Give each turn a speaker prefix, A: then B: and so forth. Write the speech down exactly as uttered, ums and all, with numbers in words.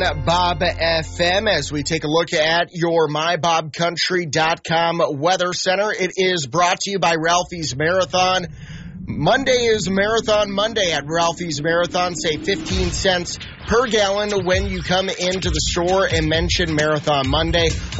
A: Bob F M as we take a look at your my bob country dot com weather center. It is brought to you by Ralphie's Marathon. Monday is Marathon Monday at Ralphie's Marathon. Save fifteen cents per gallon when you come into the store and mention Marathon Monday.